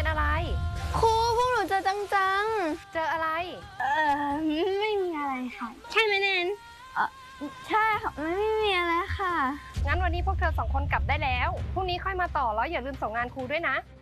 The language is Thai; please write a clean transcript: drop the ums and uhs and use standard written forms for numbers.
อะไรครูพวกหนูเจอจังเจออะไรไม่มีอะไรค่ะใช่ไหมแนนใช่ค่ะไม่มีอะไรค่ะงั้นวันนี้พวกเธอ2 คนกลับได้แล้วพรุ่งนี้ค่อยมาต่อแล้วอย่าลืมส่งงานครูด้วยนะ